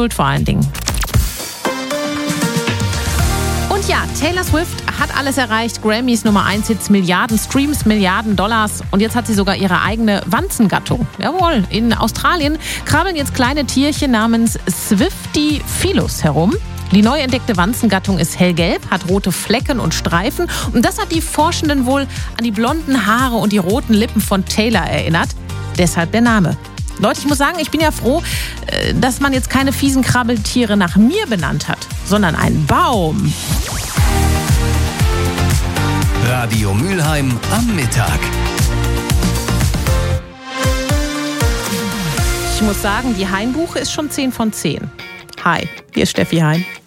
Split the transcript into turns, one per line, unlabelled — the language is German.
Geduld vor allen Dingen. Und ja, Taylor Swift hat alles erreicht. Grammys, Nummer 1 Hits, Milliarden Streams, Milliarden Dollars. Und jetzt hat sie sogar ihre eigene Wanzengattung. Jawohl, in Australien krabbeln jetzt kleine Tierchen namens Swiftie-Philus herum. Die neu entdeckte Wanzengattung ist hellgelb, hat rote Flecken und Streifen. Und das hat die Forschenden wohl an die blonden Haare und die roten Lippen von Taylor erinnert. Deshalb der Name. Leute, ich muss sagen, ich bin ja froh, dass man jetzt keine fiesen Krabbeltiere nach mir benannt hat, sondern einen Baum.
Radio Mülheim am Mittag.
Ich muss sagen, die Hainbuche ist schon 10 von 10. Hi, hier ist Steffi Hein.